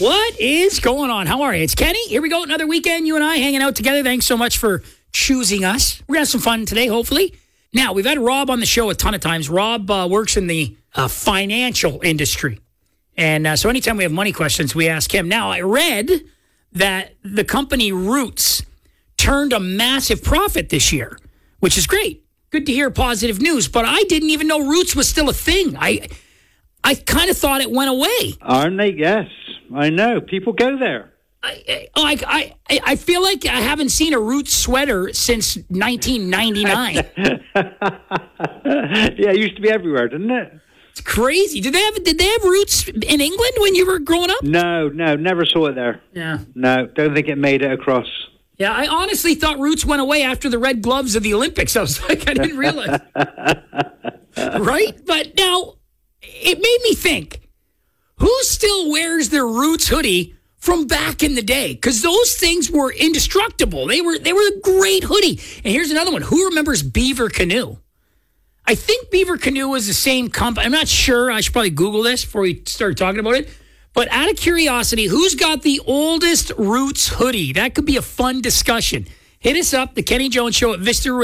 What is going on? How are you? It's Kenny. Here we go. Another weekend, you and I hanging out together. Thanks so much for choosing us. We're going to have some fun today, hopefully. Now, we've had Rob on the show a ton of times. Rob works in the financial industry. And so anytime we have money questions, we ask him. Now, I read that the company Roots turned a massive profit this year, which is great. Good to hear positive news. But I didn't even know Roots was still a thing. I kind of thought it went away. Aren't they? Yes, I know. People go there. I feel like I haven't seen a Roots sweater since 1999. Yeah, it used to be everywhere, didn't it? It's crazy. Did they have Roots in England when you were growing up? No, never saw it there. Yeah. No, don't think it made it across. Yeah, I honestly thought Roots went away after the red gloves of the Olympics. I was like, I didn't realize. Right? But now, it made me think, who still wears their Roots hoodie from back in the day? Because those things were indestructible. They were a great hoodie. And here's another one. Who remembers Beaver Canoe? I think Beaver Canoe was the same company. I'm not sure. I should probably Google this before we start talking about it. But out of curiosity, who's got the oldest Roots hoodie? That could be a fun discussion. Hit us up, the Kenny Jones Show at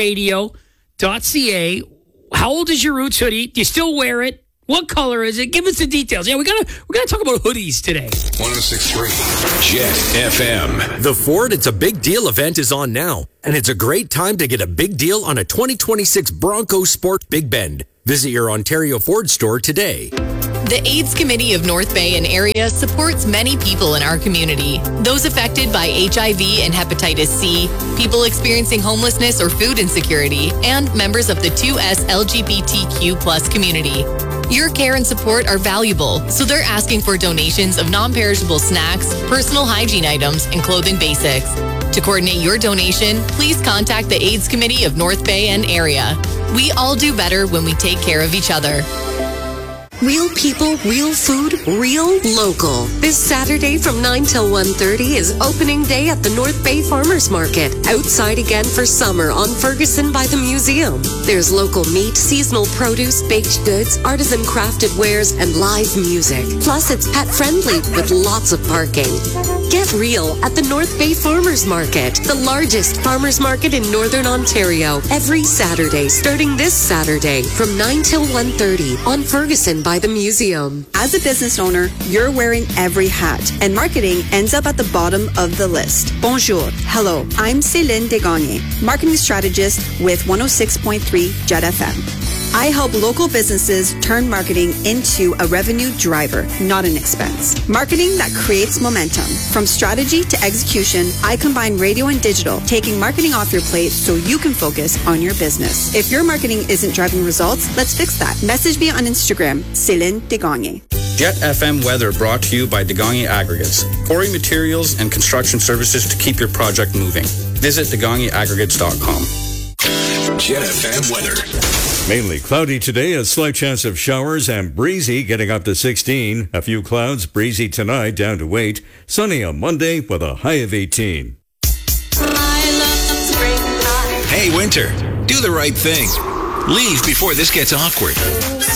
vistaradio.ca. How old is your Roots hoodie? Do you still wear it? What color is it? Give us the details. Yeah, we're gonna talk about hoodies today. 106.3 Jet FM. The Ford It's a Big Deal event is on now, and it's a great time to get a big deal on a 2026 Bronco Sport Big Bend. Visit your Ontario Ford store today. The AIDS Committee of North Bay and area supports many people in our community. Those affected by HIV and hepatitis C, people experiencing homelessness or food insecurity, and members of the 2S LGBTQ+ community. Your care and support are valuable, so they're asking for donations of non-perishable snacks, personal hygiene items, and clothing basics. To coordinate your donation, please contact the AIDS Committee of North Bay and area. We all do better when we take care of each other. Real people, real food, real local. This Saturday from 9 till 1:30 is opening day at the North Bay Farmers Market. Outside again for summer on Ferguson by the museum. There's local meat, seasonal produce, baked goods, artisan crafted wares, and live music. Plus, it's pet friendly with lots of parking. Get real at the North Bay Farmers Market, the largest farmers market in Northern Ontario. Every Saturday, starting this Saturday from 9 till 1:30 on Ferguson by the museum. As a business owner, you're wearing every hat, and marketing ends up at the bottom of the list. Bonjour. Hello. I'm Céline Desgagne, marketing strategist with 106.3 Jet FM. I help local businesses turn marketing into a revenue driver, not an expense. Marketing that creates momentum. From strategy to execution, I combine radio and digital, taking marketing off your plate so you can focus on your business. If your marketing isn't driving results, let's fix that. Message me on Instagram, Céline Desgagne. Jet FM weather brought to you by Desgagne Aggregates. Quarry materials and construction services to keep your project moving. Visit DesgagneAggregates.com. Jet FM weather. Mainly cloudy today, a slight chance of showers and breezy getting up to 16. A few clouds, breezy tonight down to 8. Sunny on Monday with a high of 18. Hey, Winter, do the right thing. Leave before this gets awkward.